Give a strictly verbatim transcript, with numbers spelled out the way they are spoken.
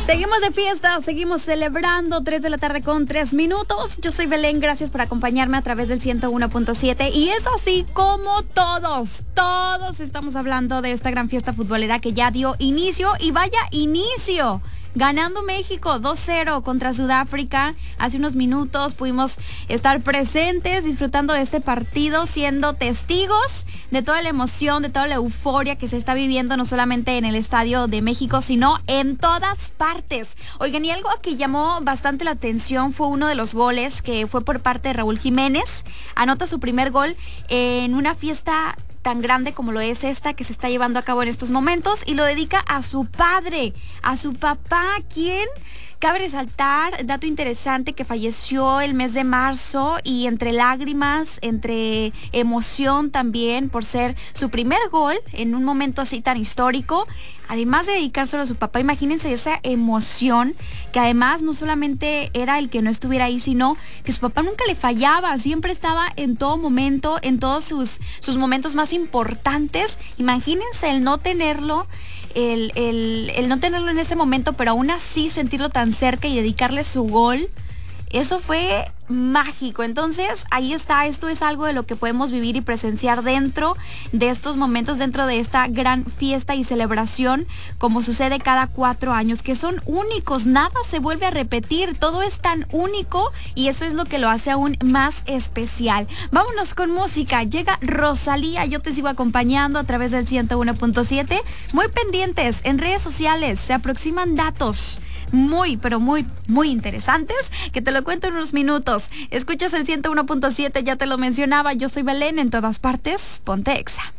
Seguimos de fiesta, seguimos celebrando, tres de la tarde con tres minutos. Yo soy Belén, gracias por acompañarme a través del ciento uno punto siete. Y es así como todos, todos estamos hablando de esta gran fiesta futbolera que ya dio inicio. Y vaya inicio, ganando México dos cero contra Sudáfrica. Hace unos minutos pudimos estar presentes, disfrutando de este partido, siendo testigos de toda la emoción, de toda la euforia que se está viviendo, no solamente en el Estadio de México, sino en todas partes. Oigan, y algo que llamó bastante la atención fue uno de los goles que fue por parte de Raúl Jiménez. Anota su primer gol en una fiesta tan grande como lo es esta que se está llevando a cabo en estos momentos, y lo dedica a su padre, a su papá, quien, cabe resaltar, dato interesante, que falleció el mes de marzo, y entre lágrimas, entre emoción también por ser su primer gol en un momento así tan histórico, además de dedicárselo a su papá. Imagínense esa emoción, que además no solamente era el que no estuviera ahí, sino que su papá nunca le fallaba, siempre estaba en todo momento, en todos sus, sus momentos más importantes. Imagínense el no tenerlo, el, el, el no tenerlo en ese momento, pero aún así sentirlo tan cerca y dedicarle su gol. Eso fue mágico. Entonces, ahí está, esto es algo de lo que podemos vivir y presenciar dentro de estos momentos, dentro de esta gran fiesta y celebración, como sucede cada cuatro años, que son únicos, nada se vuelve a repetir, todo es tan único y eso es lo que lo hace aún más especial. Vámonos con música, llega Rosalía, yo te sigo acompañando a través del ciento uno punto siete, muy pendientes en redes sociales, se aproximan datos muy, pero muy, muy interesantes, que te lo cuento en unos minutos. Escuchas el ciento uno punto siete, ya te lo mencionaba, yo soy Belén, en todas partes, ponte Exa.